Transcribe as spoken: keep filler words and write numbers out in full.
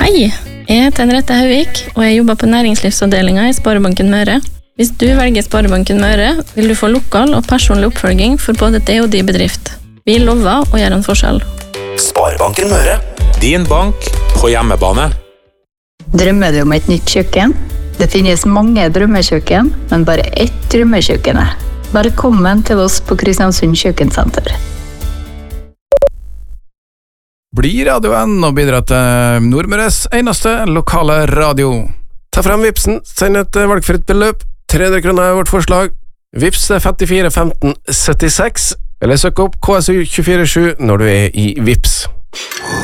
Hei, jeg heter Henriette Hauvik, og jeg jobber på næringslivsavdelingen i Sparebanken Møre. Hvis du velger Sparebanken Møre, vil du få lokal og personlig oppfølging for både det og din bedrift. Vi lover å gjøre en forskjell. Sparebanken Møre. Din bank på hjemmebane. Drømmer du om et nytt kjøkken? Det finnes mange drømmekjøkken, men bare ett drømmekjøkken. Velkommen til oss på Kristiansund Kjøkkensenter. Bli radioen og bidra til Nordmøres eneste lokale radio. Ta frem Vipsen, send et valgfritt beløp. tre hundre kroner er vårt forslag. Vips er femtifire femten syttiseks, eller søk opp K S U to fire sju når du er i Vips.